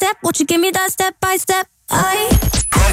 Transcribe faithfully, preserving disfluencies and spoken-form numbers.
step? Won't you give me that step by step? I